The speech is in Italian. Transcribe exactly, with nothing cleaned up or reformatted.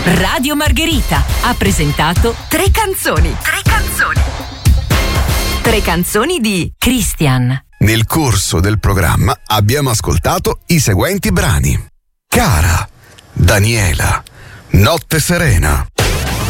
Radio Margherita ha presentato Tre canzoni. Tre canzoni. Tre canzoni di Christian. Nel corso del programma abbiamo ascoltato i seguenti brani: Cara, Daniela, Notte serena,